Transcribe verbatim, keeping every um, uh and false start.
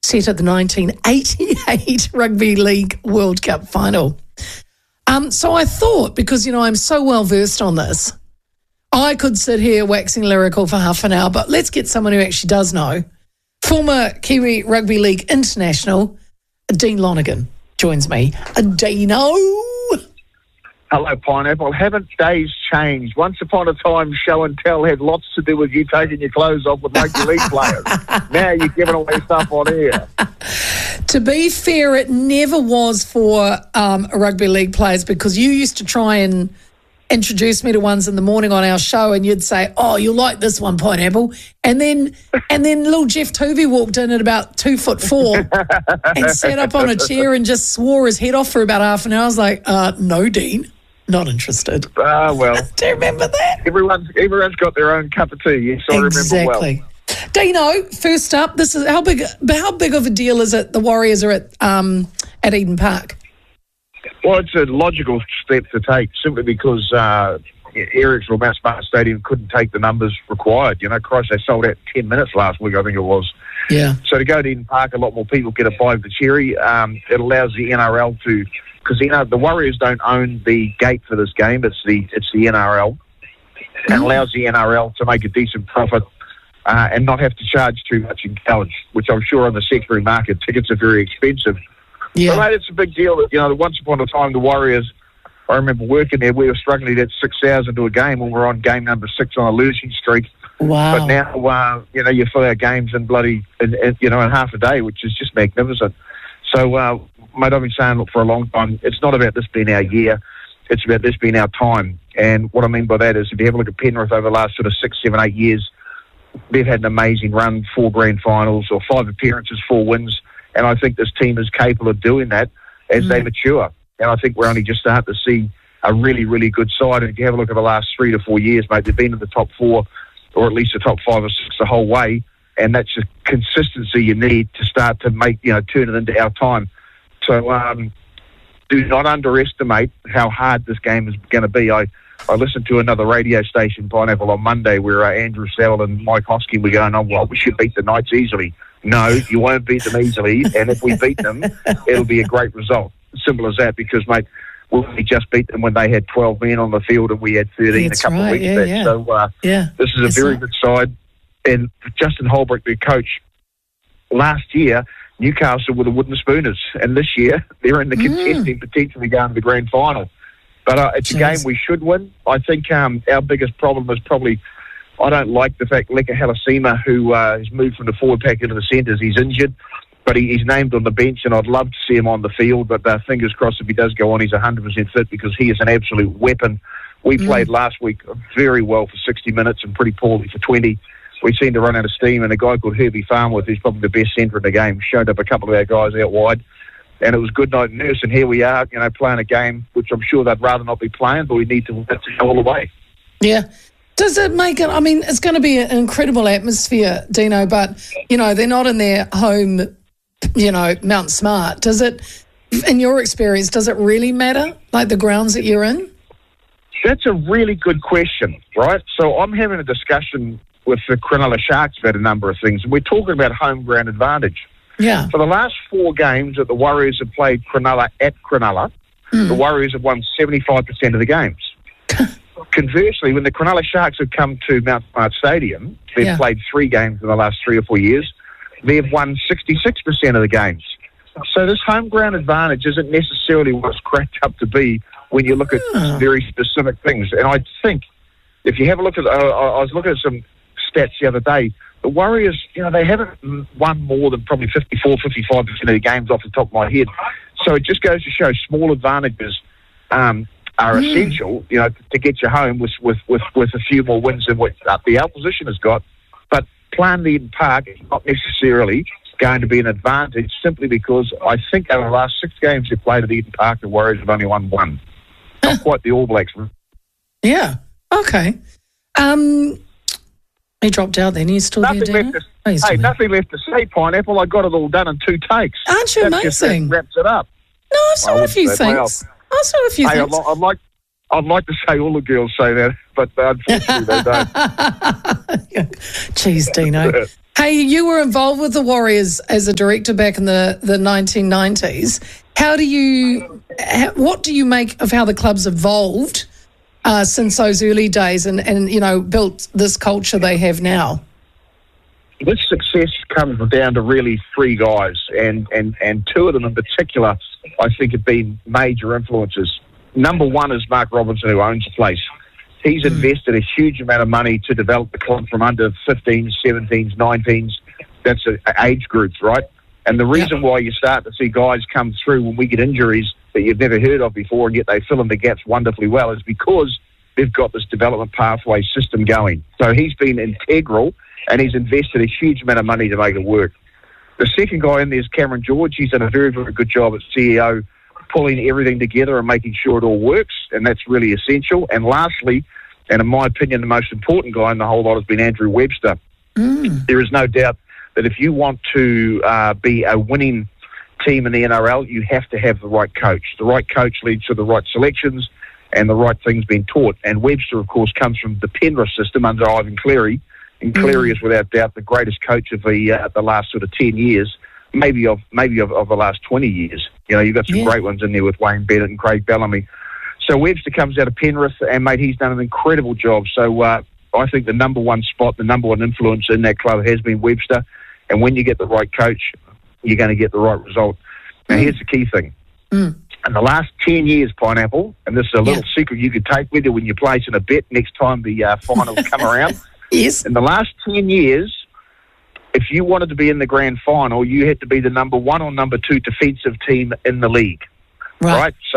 set at the nineteen eighty-eight Rugby League World Cup final. Um, so I thought, because, you know, I'm so well versed on this, I could sit here waxing lyrical for half an hour, but let's get someone who actually does know. Former Kiwi Rugby League international, Dean Lonergan, joins me. Dino. Hello, Pineapple. Haven't days changed? Once upon a time, show and tell had lots to do with you taking your clothes off with rugby league players. Now you're giving away stuff on air. To be fair, it never was for um, rugby league players, because you used to try and introduce me to ones in the morning on our show, and you'd say, "Oh, you'll like this one, Pineapple," and then and then little Jeff Tovey walked in at about two foot four and sat up on a chair and just swore his head off for about half an hour. I was like, uh, "No, Dean, not interested." Ah, uh, well. Do you remember that? Everyone's everyone's got their own cup of tea. Yes, I exactly. remember well. Dino, first up, this is how big how big of a deal is it? The Warriors are at um, at Eden Park. Well, it's a logical step to take, simply because uh, Eric's or Mount Smart Stadium couldn't take the numbers required. You know, Christ, they sold out in ten minutes last week, I think it was. Yeah. So to go to Eden Park, a lot more people get a bite of the cherry. Um, it allows the N R L to, because you know the Warriors don't own the gate for this game. It's the it's the N R L, and mm. allows the N R L to make a decent profit uh, and not have to charge too much in college, which I'm sure on the secondary market tickets are very expensive. Yeah. But, mate, it's a big deal. You know, once upon a time, the Warriors, I remember working there, we were struggling to get six hours into a game when we were on game number six on a losing streak. Wow. But now, uh, you know, you fill our games in bloody, in, in, you know, in half a day, which is just magnificent. So, uh, mate, I've been saying, look, for a long time, it's not about this being our year. It's about this being our time. And what I mean by that is, if you have a look at Penrith over the last sort of six, seven, eight years, they've had an amazing run, four grand finals or five appearances, four wins. And I think this team is capable of doing that as mm. they mature. And I think we're only just starting to see a really, really good side. And if you have a look at the last three to four years, mate, they've been in the top four or at least the top five or six the whole way. And that's the consistency you need to start to make, you know, turn it into our time. So um, do not underestimate how hard this game is going to be. I, I listened to another radio station, Pineapple, on Monday where uh, Andrew Sell and Mike Hosking were going, oh, well, we should beat the Knights easily. No, you won't beat them easily, and if we beat them, it'll be a great result. Simple as that, because, mate, we just beat them when they had twelve men on the field and we had thirteen That's a couple right. of weeks yeah, back. Yeah. So uh, yeah. this is a That's very right. good side. And Justin Holbrook, their coach, last year, Newcastle were the wooden spooners, and this year they're in the Mm. contesting, potentially going to the grand final. But uh, it's Jeez. a game we should win. I think um, our biggest problem is probably, I don't like the fact Leka Halasima, who uh, has moved from the forward pack into the centres, he's injured, but he, he's named on the bench, and I'd love to see him on the field, but uh, fingers crossed if he does go on, he's one hundred percent fit, because he is an absolute weapon. We mm. played last week very well for sixty minutes and pretty poorly for twenty. We seemed to run out of steam, and a guy called Herbie Farmworth, who's probably the best centre in the game, showed up a couple of our guys out wide, and it was good night nurse, and here we are, you know, playing a game which I'm sure they'd rather not be playing, but we need to win it to go all the way. Yeah. Does it make it, I mean, it's going to be an incredible atmosphere, Dino, but, you know, they're not in their home, you know, Mount Smart. Does it, in your experience, does it really matter, like the grounds that you're in? That's a really good question, right? So I'm having a discussion with the Cronulla Sharks about a number of things, and we're talking about home ground advantage. Yeah. For the last four games that the Warriors have played Cronulla at Cronulla, mm. the Warriors have won seventy-five percent of the games. Conversely, when the Cronulla Sharks have come to Mount Smart Stadium, they've yeah. played three games in the last three or four years, they've won sixty-six percent of the games. So this home ground advantage isn't necessarily what's cracked up to be when you look at oh. very specific things. And I think if you have a look at, uh, I was looking at some stats the other day, the Warriors, you know, they haven't won more than probably fifty-four, fifty-five percent of the games off the top of my head. So it just goes to show small advantages um, are mm. essential, you know, to get you home with, with, with, with a few more wins than what the opposition has got. But playing the Eden Park is not necessarily going to be an advantage, simply because I think over the last six games they played at Eden Park, the Warriors have only won one. Not quite the All Blacks. Yeah. Okay. Um, he dropped out then. He's still nothing there, left to, oh, Hey, still nothing left to say, Pineapple. I got it all done in two takes. Aren't you That's just, amazing? that wraps it up. No, I've saw I a few say, things. well, I've saw a few hey, things. I'd, li- I'd like I'd like to say all the girls say that, but unfortunately they don't. Jeez, Dino. Hey, you were involved with the Warriors as a director back in the, the nineteen nineties. How do you, how, what do you make of how the club's evolved uh, since those early days and, and, you know, built this culture they have now? This success comes down to really three guys, and, and, and two of them in particular, I think, have been major influences. Number one is Mark Robinson, who owns the place. He's mm. invested a huge amount of money to develop the club from under fifteens, seventeens, nineteens. That's a, a age groups, right? And the reason yeah. why you start to see guys come through when we get injuries that you've never heard of before, and yet they fill in the gaps wonderfully well, is because they've got this development pathway system going. So he's been integral, and he's invested a huge amount of money to make it work. The second guy in there is Cameron George. He's done a very, very good job as C E O, pulling everything together and making sure it all works, and that's really essential. And lastly, and in my opinion, the most important guy in the whole lot has been Andrew Webster. Mm. There is no doubt that if you want to uh, be a winning team in the N R L, you have to have the right coach. The right coach leads to the right selections and the right things being taught. And Webster, of course, comes from the Penrith system under Ivan Cleary, and Cleary mm. is without doubt the greatest coach of the uh, the last sort of ten years, maybe of maybe of, of the last twenty years. You know, you've got some yeah. great ones in there with Wayne Bennett and Craig Bellamy. So Webster comes out of Penrith, and, mate, he's done an incredible job. So uh, I think the number one spot, the number one influence in that club has been Webster. And when you get the right coach, you're going to get the right result. Now, mm. here's the key thing. Mm. In the last ten years, Pineapple, and this is a little yeah. secret you could take with you when you're placing a bet next time the uh, finals come around. Yes. In the last ten years, if you wanted to be in the grand final, you had to be the number one or number two defensive team in the league. Right? right? So